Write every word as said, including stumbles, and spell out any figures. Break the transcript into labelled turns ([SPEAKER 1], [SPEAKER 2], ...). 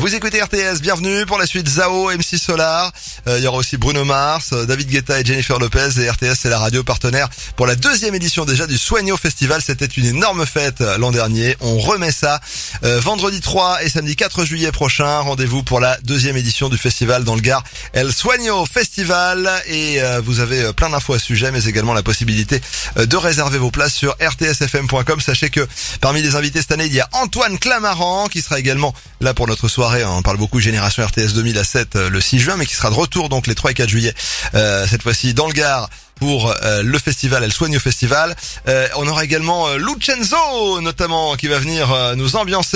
[SPEAKER 1] Vous écoutez R T S, bienvenue pour la suite Zao, M C Solar. Euh, il y aura aussi Bruno Mars, David Guetta et Jennifer Lopez. Et R T S, c'est la radio partenaire pour la deuxième édition déjà du Sueño Festival. C'était une énorme fête l'an dernier. On remet ça euh, vendredi trois et samedi quatre juillet prochain. Rendez-vous pour la deuxième édition du festival dans le Gard. El Sueño Festival. Et euh, vous avez plein d'infos à ce sujet, mais également la possibilité euh, de réserver vos places sur r t s f m point com. Sachez que parmi les invités cette année, il y a Antoine Clamaran qui sera également là pour notre soirée. On parle beaucoup Génération R T S deux mille à sept le six juin, mais qui sera de retour donc les trois et quatre juillet, euh, cette fois-ci dans le Gard pour euh, le festival El Sueño Festival. Euh, on aura également euh, Lucenzo notamment qui va venir euh, nous ambiancer